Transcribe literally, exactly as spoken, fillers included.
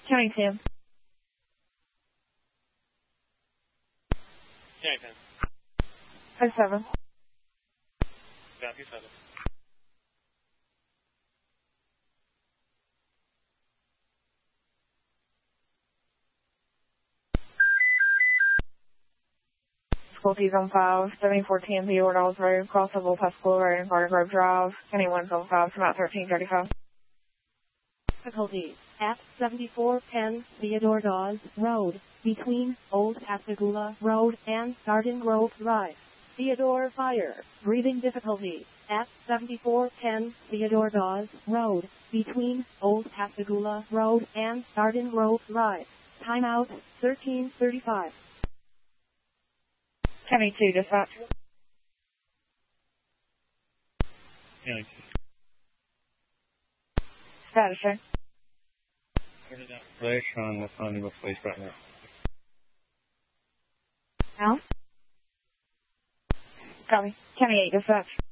County ten. County ten. Five seven. Copy seven. Difficulties on five, seventy-four ten Theodore Dawes Road, Crossable Pascal Road, and Garden Grove Drive. County one zone five, from out thirteen thirty-five. Difficulties at seventy-four ten Theodore Dawes Road, between Old Pascagoula Road and Garden Grove Drive. Theodore Fire. Breathing difficulties at seventy-four ten Theodore Dawes Road, between Old Pascagoula Road and Garden Grove Drive. Timeout thirteen thirty-five. County two, dispatch. County two. Status check. Turn down flash on the Conduit place right now. Al? Copy. County eight, dispatch.